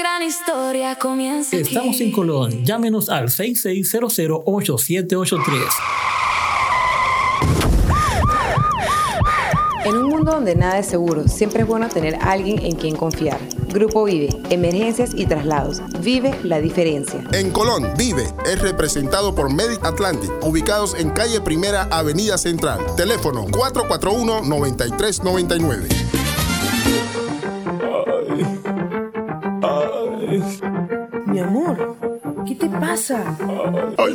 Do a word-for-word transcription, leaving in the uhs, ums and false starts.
gran historia comienza aquí. Estamos en Colón. Llámenos al seis seis cero cero, ocho siete ocho tres. En un mundo donde nada es seguro, siempre es bueno tener a alguien en quien confiar. Grupo Vive, emergencias y traslados. Vive la diferencia. En Colón, Vive es representado por Medic Atlantic, ubicados en calle Primera, Avenida Central. Teléfono cuatro cuatro uno, nueve tres nueve nueve. Mi amor, ¿qué te pasa? Ay.